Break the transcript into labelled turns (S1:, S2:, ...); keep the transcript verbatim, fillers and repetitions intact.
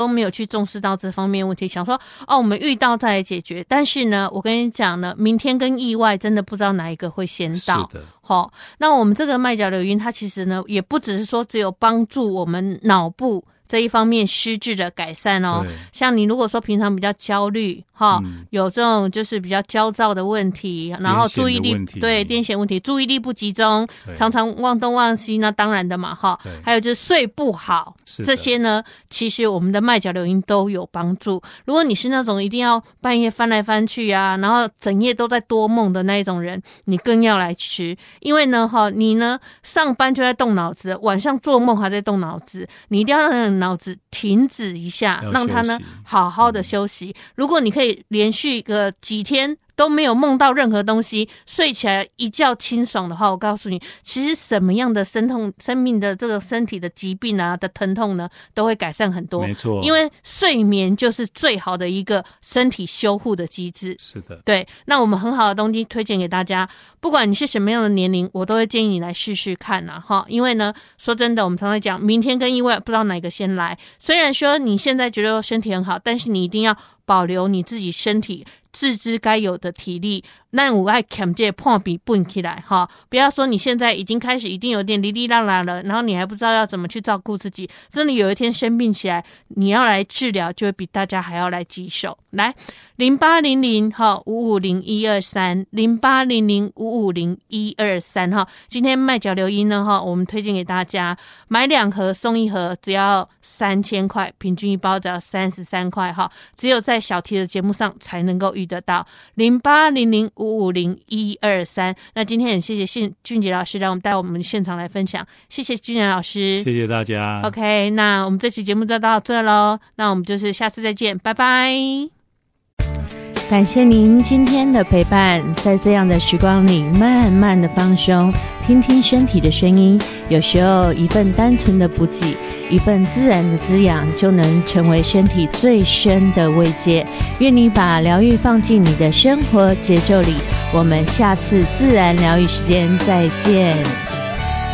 S1: 都没有去重视到这方面问题，想说哦，我们遇到再来解决。但是呢，我跟你讲呢，明天跟意外真的不知道哪一个会先到。
S2: 是的。
S1: 好、哦，那我们这个麦角流音，它其实呢，也不只是说只有帮助我们脑部这一方面失智的改善哦。像你如果说平常比较焦虑哈、嗯，有这种就是比较焦躁的问题，然后注意力对癫痫问题，注意力不集中，常常忘东忘西，那当然的嘛哈。还有就是睡不好，这些呢，其实我们的麦角流音都有帮助。如果你是那种一定要半夜翻来翻去啊，然后整夜都在多梦的那一种人，你更要来吃。因为呢哈，你呢上班就在动脑子，晚上做梦还在动脑子，你一定要让脑子停止一下，让它呢好好的休息。嗯、如果你可以连续个几天都没有梦到任何东西，睡起来一觉清爽的话，我告诉你，其实什么样的生痛、生命的这个身体的疾病啊的疼痛呢，都会改善很多。
S2: 没错，
S1: 因为睡眠就是最好的一个身体修护的机制。
S2: 是的，
S1: 对。那我们很好的东西推荐给大家，不管你是什么样的年龄，我都会建议你来试试看啊，哈。因为呢，说真的，我们常常讲，明天跟意外不知道哪个先来。虽然说你现在觉得身体很好，但是你一定要保留你自己身体自知该有的体力，那我爱扛这破笔蹦起来哈！不要说你现在已经开始一定有点哩哩啦啦了，然后你还不知道要怎么去照顾自己，真的有一天生病起来，你要来治疗，就会比大家还要来棘手。来零八零零哈五五零一二三零八零零五五零一二三哈，今天麦角流音呢哈，我们推荐给大家买两盒送一盒，只要三千块，平均一包只要三十三块哈，只有在小T的节目上才能够遇得到零八零零五五零一二三。那今天很谢谢俊杰老师来我们带我们现场来分享，谢谢俊杰老师，
S2: 谢谢大家。
S1: OK， 那我们这期节目就到这咯，那我们就是下次再见，拜拜。感谢您今天的陪伴，在这样的时光里慢慢的放松，听听身体的声音，有时候一份单纯的补给，一份自然的滋养，就能成为身体最深的慰藉。愿你把疗愈放进你的生活节奏里，我们下次自然疗愈时间再见。